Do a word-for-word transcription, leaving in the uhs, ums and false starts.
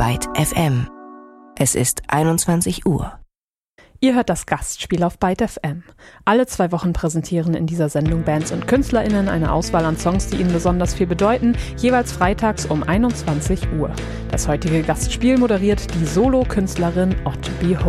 Byte F M. Es ist einundzwanzig Uhr. Ihr hört das Gastspiel auf Byte F M. Alle zwei Wochen präsentieren in dieser Sendung Bands und KünstlerInnen eine Auswahl an Songs, die ihnen besonders viel bedeuten, jeweils freitags um einundzwanzig Uhr. Das heutige Gastspiel moderiert die Solo-Künstlerin Ott Behold.